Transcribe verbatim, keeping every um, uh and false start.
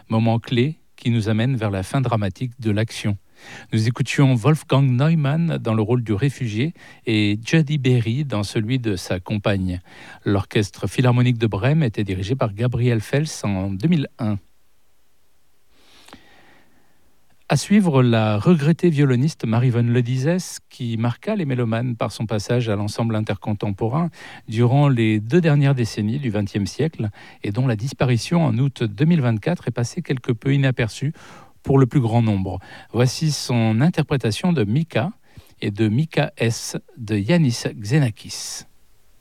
moment clé qui nous amène vers la fin dramatique de l'action. Nous écoutions Wolfgang Neumann dans le rôle du réfugié et Jody Berry dans celui de sa compagne. L'Orchestre Philharmonique de Brême était dirigé par Gabriel Fels en deux mille un. À suivre, la regrettée violoniste Marie-Vonne Ledizès, qui marqua les mélomanes par son passage à l'ensemble intercontemporain durant les deux dernières décennies du vingtième siècle et dont la disparition en août deux mille vingt-quatre est passée quelque peu inaperçue pour le plus grand nombre. Voici son interprétation de Mika et de Mika S de Yanis Xenakis.